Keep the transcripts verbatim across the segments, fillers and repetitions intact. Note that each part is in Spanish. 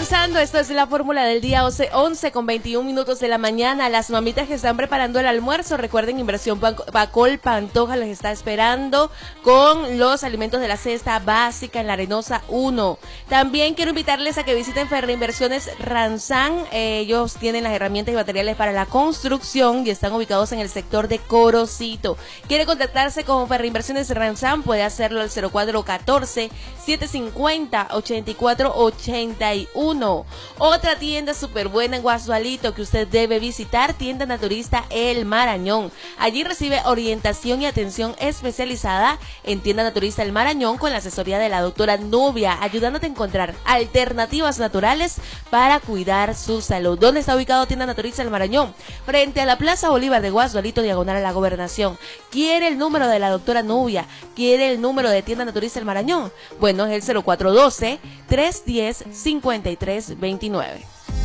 Comenzando, esto es la fórmula del día once con veintiún minutos de la mañana. Las mamitas que están preparando el almuerzo, recuerden, Inversión Pacol Pantoja les está esperando con los alimentos de la cesta básica en la Arenosa uno. También quiero invitarles a que visiten Ferreinversiones Ranzán. Eh, ellos tienen las herramientas y materiales para la construcción y están ubicados en el sector de Corocito. ¿Quiere contactarse con Ferreinversiones Ranzán? Puede hacerlo al cero cuatro uno cuatro, siete cinco cero, ocho cuatro ocho uno. Otra tienda súper buena en Guasualito que usted debe visitar, Tienda Naturista El Marañón. Allí recibe orientación y atención especializada en Tienda Naturista El Marañón con la asesoría de la doctora Nubia, ayudándote a encontrar alternativas naturales para cuidar su salud. ¿Dónde está ubicado Tienda Naturista El Marañón? Frente a la Plaza Bolívar de Guasualito, diagonal a la Gobernación. ¿Quiere el número de la doctora Nubia? ¿Quiere el número de Tienda Naturista El Marañón? Bueno, es el cero cuatro uno dos, tres uno cero, cinco tres dos nueve.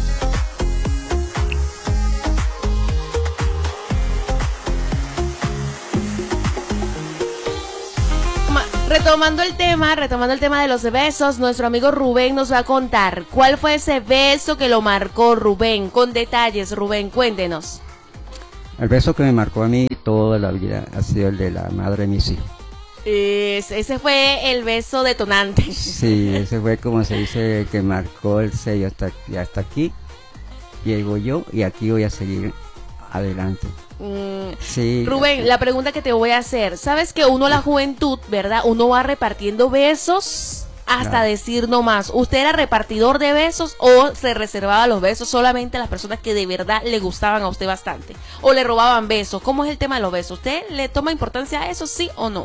Retomando el tema, retomando el tema de los besos, nuestro amigo Rubén nos va a contar cuál fue ese beso que lo marcó. Rubén, con detalles, Rubén, cuéntenos. El beso que me marcó a mí toda la vida ha sido el de la madre de mis hijos. Es, ese fue el beso detonante. Sí, ese fue, como se dice, que marcó el sello hasta, hasta aquí. Llego yo y aquí voy a seguir adelante. Mm, sí. Rubén, la pregunta que te voy a hacer, sabes que uno, la juventud, ¿verdad? Uno va repartiendo besos hasta claro. decir no más. ¿Usted era repartidor de besos o se reservaba los besos solamente a las personas que de verdad le gustaban a usted bastante? ¿O le robaban besos? ¿Cómo es el tema de los besos? ¿Usted le toma importancia a eso, sí o no?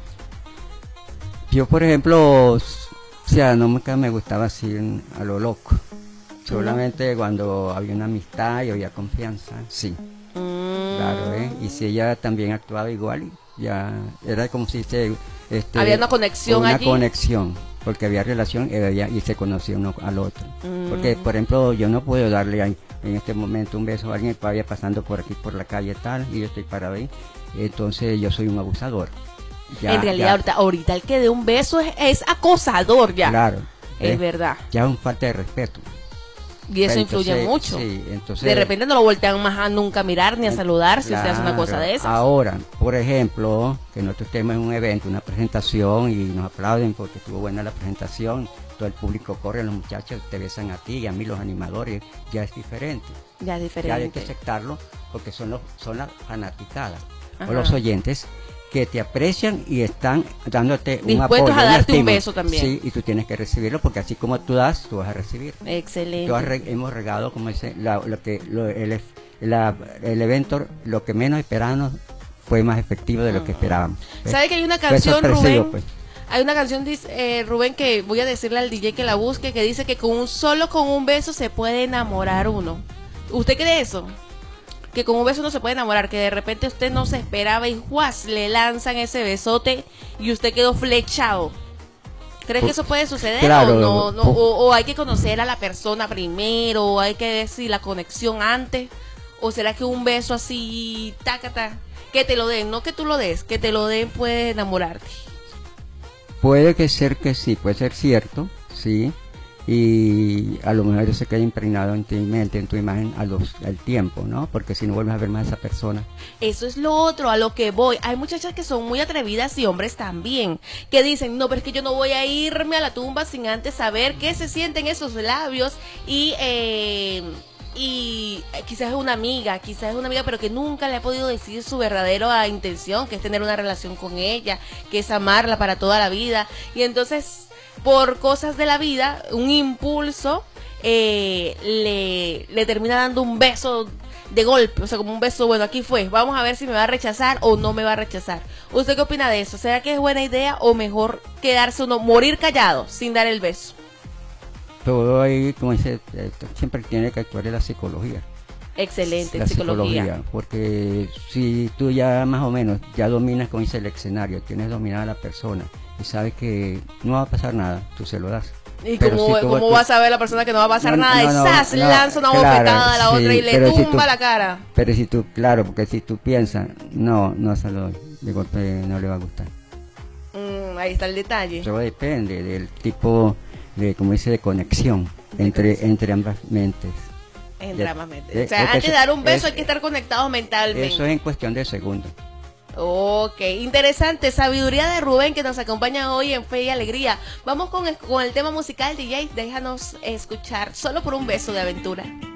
Yo, por ejemplo, o sea, no me, me gustaba así a lo loco. Solamente cuando había una amistad y había confianza, sí. Mm. Claro, ¿eh? Y si ella también actuaba igual, ya era como si se... Este, había una conexión una allí. Una conexión, porque había relación y, había, y se conocía uno al otro. Mm. Porque, por ejemplo, yo no puedo darle en este momento un beso a alguien que vaya pasando por aquí, por la calle tal, y yo estoy parado ahí. Entonces yo soy un abusador. Ya, en realidad, ya. Ahorita, ahorita el que dé un beso es, es acosador ya. Claro. Es eh, verdad. Ya es un falta de respeto. Y eso Pero influye entonces, mucho. Sí, entonces, de repente no lo voltean más a nunca mirar ni a saludar si claro, usted hace una cosa de esas. Ahora, por ejemplo, que nosotros tenemos un evento, una presentación y nos aplauden porque estuvo buena la presentación, todo el público corre, los muchachos te besan a ti y a mí los animadores, ya es diferente. Ya es diferente. Ya hay que aceptarlo porque son, los, son las fanaticadas Ajá. o los oyentes que te aprecian y están dándote un apoyo. Dispuestos a darte un, un beso también. Sí, y tú tienes que recibirlo porque así como tú das, tú vas a recibir. Excelente. Re, hemos regado, como dice, la, lo que, lo, el, la, el evento, lo que menos esperábamos fue más efectivo de lo que esperábamos. ¿Sabe que hay una canción, Rubén? Pues. Hay una canción, eh, Rubén, que voy a decirle al D J que la busque, que dice que con un solo con un beso se puede enamorar uno. ¿Usted cree eso? Que con un beso no se puede enamorar, que de repente usted no se esperaba y ¡juas! Le lanzan ese besote y usted quedó flechado. ¿Crees que eso puede suceder? Claro, ¿O, no, no, o, o hay que conocer a la persona primero? ¿O hay que decir la conexión antes? ¿O será que un beso así, tácata, que te lo den, no que tú lo des, que te lo den puede enamorarte? Puede que ser que sí, puede ser cierto, sí. Y a lo mejor eso se queda impregnado en tu mente, en tu imagen a los, al tiempo, ¿no? Porque si no vuelves a ver más a esa persona. Eso es lo otro, a lo que voy. Hay muchachas que son muy atrevidas y hombres también, que dicen, no, pero es que yo no voy a irme a la tumba sin antes saber qué se sienten esos labios y... Eh, y quizás es una amiga, quizás es una amiga, pero que nunca le ha podido decir su verdadera intención, que es tener una relación con ella, que es amarla para toda la vida. Y entonces, por cosas de la vida, un impulso eh, le, le termina dando un beso de golpe, o sea, como un beso, bueno, aquí fue, vamos a ver si me va a rechazar o no me va a rechazar. ¿Usted qué opina de eso? ¿Será que es buena idea o mejor quedarse uno, morir callado sin dar el beso? Todo ahí, como dice, siempre tiene que actuar en la psicología. Excelente, la psicología. psicología. Porque si tú ya más o menos ya dominas, como dice, el escenario, tienes dominada a la persona y sabes que no va a pasar nada, tú se lo das. ¿Y cómo, si cómo tú, vas a ver a la persona que no va a pasar no, nada? No, no, y ¡zas! No, lanza una claro, bofetada a la sí, otra y le tumba si tú, la cara. Pero si tú, claro, porque si tú piensas, no, no se lo doy, de golpe no le va a gustar. Mm, ahí está el detalle. Todo depende del tipo de, como dice, de conexión. entre, entre ambas mentes. Entre ambas mentes. Eh, O sea, es que antes de eso- dar un beso es- hay que estar conectados mentalmente. Eso es en cuestión de segundos. Ok, interesante, sabiduría de Rubén que nos acompaña hoy en Fe y Alegría. Vamos con, con el tema musical, D J, déjanos escuchar Solo por un beso de aventura.